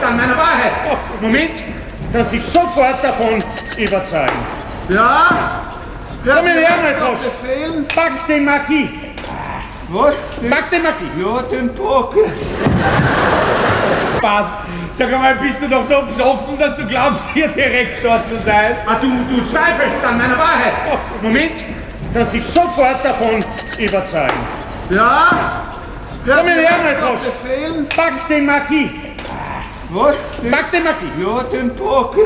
an meiner Wahrheit. Moment, kann sich sofort davon überzeugen. Ja? Komm her, mein Frosch. Befehlen? Pack den Marquis. Was? Pack den Marquis. Ja, den Pockel. Passt. Sag einmal, bist du doch so besoffen, dass du glaubst, hier Direktor zu sein? Ah, du zweifelst an meiner Wahrheit. Moment, kann sich sofort davon überzeugen. Ja? Komm her, mein Frosch. Befehlen? Pack den Marquis. Was? Pack den Marquis. Ja, den Pockel.